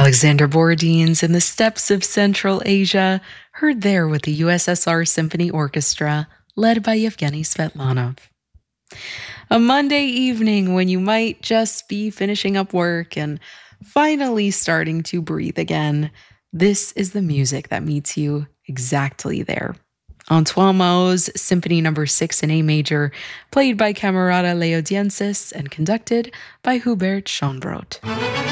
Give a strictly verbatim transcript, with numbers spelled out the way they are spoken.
Alexander Borodin's In the Steppes of Central Asia, heard there with the U S S R Symphony Orchestra, led by Yevgeny Svetlanov. A Monday evening when you might just be finishing up work and finally starting to breathe again, this is the music that meets you exactly there. Antoine Mao's Symphony Number six in A Major, played by Camerata Leodiensis and conducted by Hubert Schönbrot.